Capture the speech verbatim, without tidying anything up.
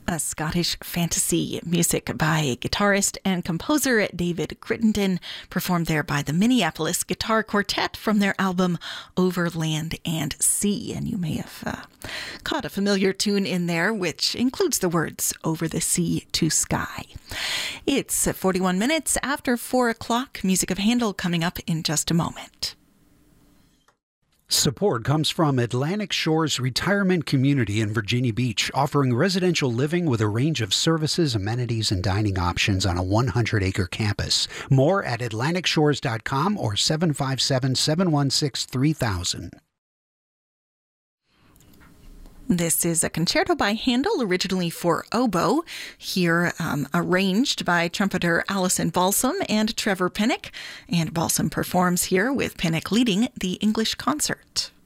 a Scottish fantasy, music by guitarist and composer David Crittenden, performed there by the Minneapolis Guitar Quartet from their album Over Land and Sea. And you may have uh, caught a familiar tune in there, which includes the words Over the Sea to Sky. It's forty-one minutes after four o'clock. Music of Handel coming up in just a moment. Support comes from Atlantic Shores Retirement Community in Virginia Beach, offering residential living with a range of services, amenities, and dining options on a one hundred acre campus. More at atlantic shores dot com or seven five seven, seven one six, three thousand. This is a concerto by Handel, originally for oboe, here um, arranged by trumpeter Alison Balsam and Trevor Pinnock. And Balsam performs here with Pinnock leading the English concert.